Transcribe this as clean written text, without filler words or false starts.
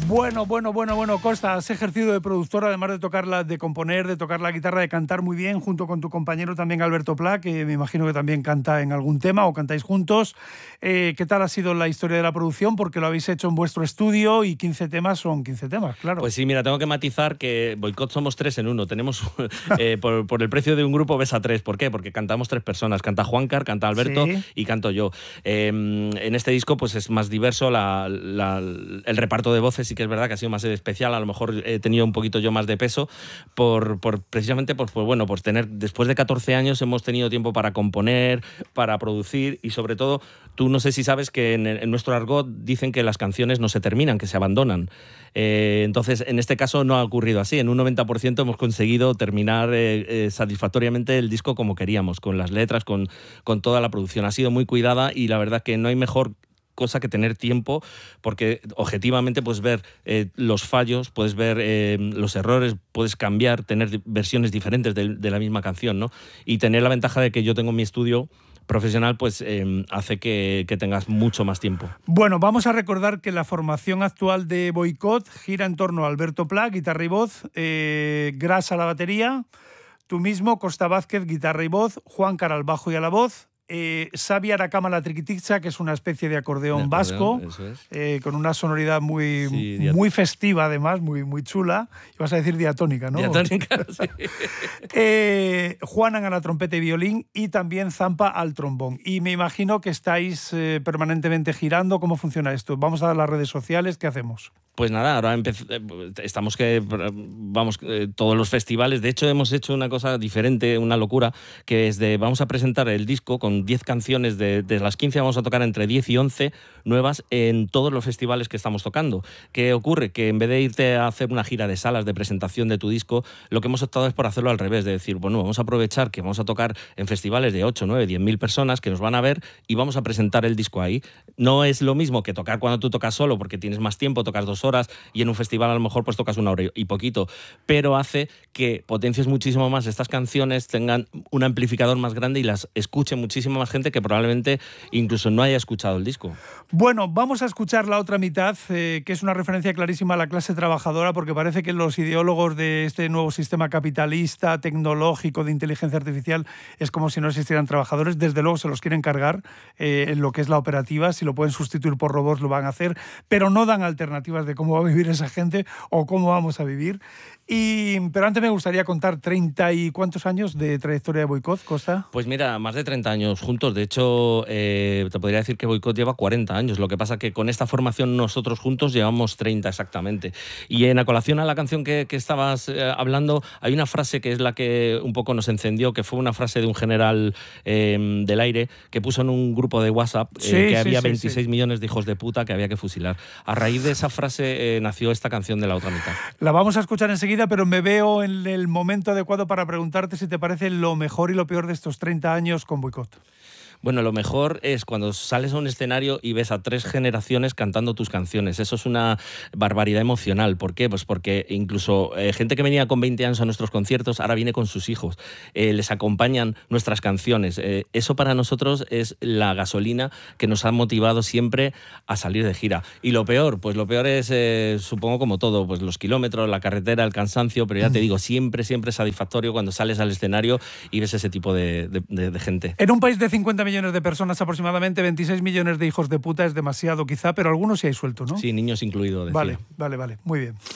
Bueno, Costa, has ejercido de productor, además de componer, de tocar la guitarra, de cantar muy bien, junto con tu compañero también Alberto Pla, que me imagino que también canta en algún tema o cantáis juntos. ¿Qué tal ha sido la historia de la producción? Porque lo habéis hecho en vuestro estudio y 15 temas son 15 temas, claro. Pues sí, mira, tengo que matizar que Boicot somos 3 en 1. Tenemos, por el precio de un grupo ves a 3. ¿Por qué? Porque cantamos 3 personas. Canta Juancar, canta Alberto y canto yo. En este disco pues es más diverso, el reparto de voces sí que es verdad que ha sido más especial. A lo mejor he tenido un poquito yo más de peso precisamente por tener, después de 14 años hemos tenido tiempo para componer, para producir y sobre todo, tú no sé si sabes que en nuestro argot dicen que las canciones no se terminan, que se abandonan. Entonces, en este caso no ha ocurrido así. En un 90% hemos conseguido terminar satisfactoriamente el disco como queríamos, con las letras, con toda la producción. Ha sido muy cuidada y la verdad que no hay mejor cosa que tener tiempo, porque objetivamente puedes ver los fallos, puedes ver los errores, puedes cambiar, tener versiones diferentes de la misma canción, ¿no? Y tener la ventaja de que yo tengo mi estudio profesional, pues hace que tengas mucho más tiempo. Bueno, vamos a recordar que la formación actual de Boicot gira en torno a Alberto Pla, guitarra y voz, Gras a la batería, tú mismo, Costa Vázquez, guitarra y voz, Juancar al bajo y a la voz, Xavi Aracama la triquitixa, que es una especie de acordeón vasco, con una sonoridad muy festiva, además, muy chula. Ibas a decir diatónica, ¿no? Diatónica, sí. Juanan a la trompeta y violín y también Zampa al trombón. Y me imagino que estáis permanentemente girando. ¿Cómo funciona esto? Vamos a dar las redes sociales, ¿qué hacemos? Pues nada, ahora estamos todos los festivales. De hecho, hemos hecho una cosa diferente, una locura, que es vamos a presentar el disco con 10 canciones, de las 15 vamos a tocar entre 10 y 11 nuevas en todos los festivales que estamos tocando. ¿Qué ocurre? Que en vez de irte a hacer una gira de salas de presentación de tu disco, lo que hemos optado es por hacerlo al revés, de decir, bueno, vamos a aprovechar que vamos a tocar en festivales de 8, 9, 10.000 personas que nos van a ver y vamos a presentar el disco ahí. No es lo mismo que tocar cuando tú tocas solo, porque tienes más tiempo, tocas 2 horas y en un festival a lo mejor pues tocas 1 hora y poquito, pero hace que potencies muchísimo más estas canciones, tengan un amplificador más grande y las escuche muchísima más gente que probablemente incluso no haya escuchado el disco. Bueno, vamos a escuchar la otra mitad, que es una referencia clarísima a la clase trabajadora, porque parece que los ideólogos de este nuevo sistema capitalista, tecnológico, de inteligencia artificial, es como si no existieran trabajadores. Desde luego se los quieren cargar en lo que es la operativa. Si lo pueden sustituir por robots lo van a hacer, pero no dan alternativas de cómo va a vivir esa gente o cómo vamos a vivir. Pero antes me gustaría contar 30 y ¿cuántos años de trayectoria de Boicot, Costa? Pues mira, más de 30 años juntos. De hecho, te podría decir que Boicot lleva 40 años. Lo que pasa que con esta formación nosotros juntos llevamos 30 exactamente. Y en colación a la canción que estabas hablando, hay una frase que es la que un poco nos encendió, que fue una frase de un general del aire que puso en un grupo de WhatsApp que había 26 millones de hijos de puta que había que fusilar. A raíz de esa frase nació esta canción de La Otra Mitad. La vamos a escuchar enseguida, pero me veo en el momento adecuado para preguntarte si te parece lo mejor y lo peor de estos 30 años con Boicot. Bueno, lo mejor es cuando sales a un escenario y ves a 3 generaciones cantando tus canciones. Eso es una barbaridad emocional. ¿Por qué? Pues porque incluso gente que venía con 20 años a nuestros conciertos ahora viene con sus hijos. Les acompañan nuestras canciones. Eso para nosotros es la gasolina que nos ha motivado siempre a salir de gira. Y lo peor, pues lo peor es, supongo como todo, pues los kilómetros, la carretera, el cansancio, pero ya te digo, siempre es satisfactorio cuando sales al escenario y ves ese tipo de gente. En un país de 50 millones de personas aproximadamente, 26 millones de hijos de puta es demasiado quizá, pero algunos sí hay suelto, ¿no? Sí, niños incluidos. Vale, muy bien.